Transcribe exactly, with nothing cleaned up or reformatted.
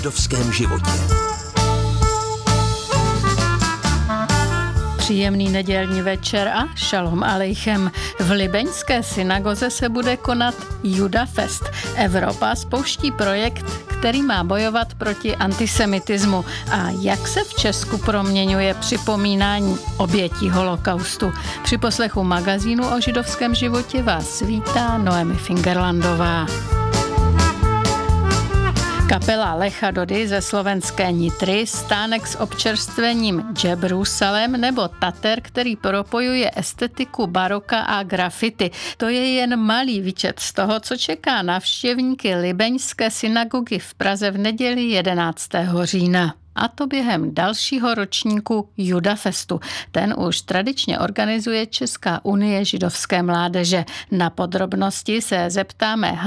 židovském životě. Příjemný nedělní večer a šalom alejchem. V libeňské synagoze se bude konat Judafest. Evropa spouští projekt, který má bojovat proti antisemitismu. A jak se v Česku proměňuje připomínání obětí holokaustu? Při poslechu magazínu o židovském životě vás vítá Noemi Fingerlandová. Kapela Lecha Dody ze slovenské Nitry, stánek s občerstvením Jerusalem nebo Tater, který propojuje estetiku baroka a grafity. To je jen malý výčet z toho, co čeká navštěvníky libeňské synagogy v Praze v neděli jedenáctého října. A to během dalšího ročníku Judafestu. Ten už tradičně organizuje Česká unie židovské mládeže. Na podrobnosti se zeptáme